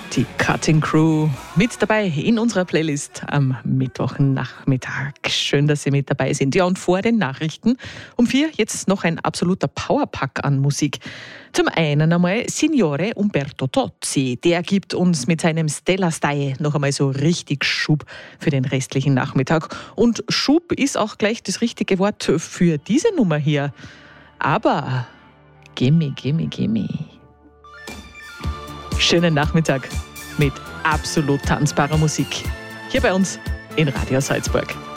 Die Cutting Crew mit dabei in unserer Playlist am Mittwochnachmittag. Schön, dass Sie mit dabei sind. Ja, und vor den Nachrichten um 4 jetzt noch ein absoluter Powerpack an Musik. Zum einen einmal Signore Umberto Tozzi. Der gibt uns mit seinem Stella Style noch einmal so richtig Schub für den restlichen Nachmittag. Und Schub ist auch gleich das richtige Wort für diese Nummer hier. Aber gimme, gimme, gimme. Schönen Nachmittag mit absolut tanzbarer Musik. Hier bei uns in Radio Salzburg.